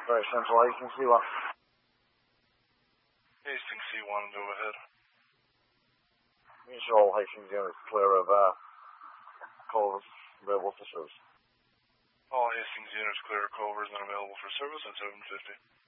Sorry, Central Hastings C1. Hastings C1, go ahead. Usual Hastings units clear of Culvers, available for service. All Hastings units clear of Culvers and available for service at 750.